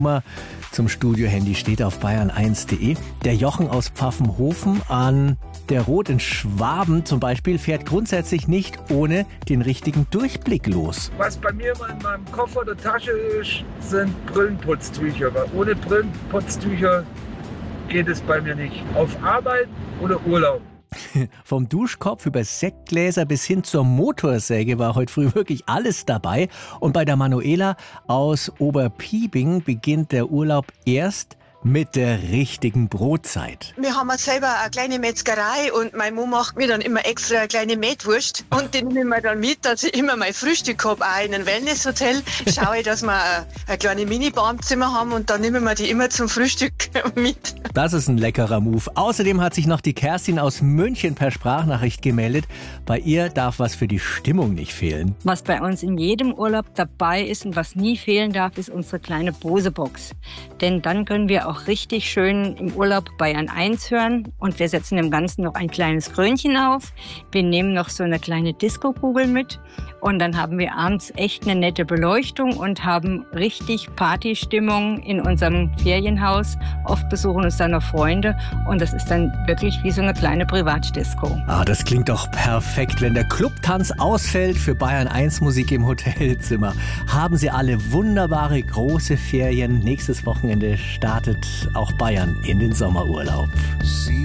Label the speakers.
Speaker 1: Zum Studiohandy steht auf bayern1.de. Der Jochen aus Pfaffenhofen an der Rot in Schwaben zum Beispiel fährt grundsätzlich nicht ohne den richtigen Durchblick los.
Speaker 2: Was bei mir immer in meinem Koffer oder Tasche ist, sind Brillenputztücher. Weil ohne Brillenputztücher geht es bei mir nicht. Auf Arbeit oder Urlaub.
Speaker 1: Vom Duschkopf über Sektgläser bis hin zur Motorsäge war heute früh wirklich alles dabei. Und bei der Manuela aus Oberpiebing beginnt der Urlaub erst mit der richtigen Brotzeit.
Speaker 3: Wir haben selber eine kleine Metzgerei und meine Mama macht mir dann immer extra eine kleine Mettwurst und die nehme ich dann mit, dass ich immer mein Frühstück habe. Auch in einem Wellnesshotel schaue ich, dass wir eine kleine Mini-Bar im Zimmer haben und dann nehmen wir die immer zum Frühstück mit.
Speaker 1: Das ist ein leckerer Move. Außerdem hat sich noch die Kerstin aus München per Sprachnachricht gemeldet. Bei ihr darf was für die Stimmung nicht fehlen.
Speaker 4: Was bei uns in jedem Urlaub dabei ist und was nie fehlen darf, ist unsere kleine Bose-Box. Denn dann können wir auch richtig schön im Urlaub Bayern 1 hören und wir setzen dem Ganzen noch ein kleines Krönchen auf. Wir nehmen noch so eine kleine Disco-Kugel mit und dann haben wir abends echt eine nette Beleuchtung und haben richtig Partystimmung in unserem Ferienhaus. Oft besuchen uns dann noch Freunde und das ist dann wirklich wie so eine kleine Privatdisco.
Speaker 1: Das klingt doch perfekt, wenn der Clubtanz ausfällt für Bayern 1 Musik im Hotelzimmer. Haben Sie alle wunderbare große Ferien. Nächstes Wochenende startet auch Bayern in den Sommerurlaub.